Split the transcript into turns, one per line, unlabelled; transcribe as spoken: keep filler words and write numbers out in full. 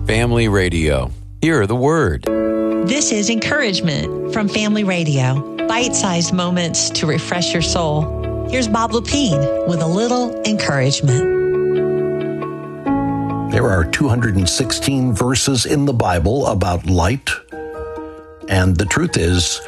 Family Radio. Hear the Word.
This is encouragement from Family Radio. Bite-sized moments to refresh your soul. Here's Bob Lepine with a little encouragement.
There are two hundred sixteen verses in the Bible about light, and the truth is,